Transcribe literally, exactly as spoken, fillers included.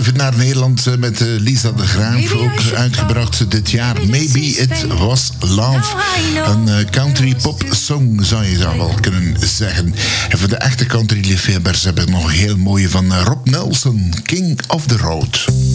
even naar Nederland met Lisa de Graaf. Ook uitgebracht dit jaar. Maybe It Was Love. Een country pop song zou je zou wel kunnen zeggen. En voor de echte country liefhebbers hebben we nog een heel mooie van Rob Nelson. King of the Road.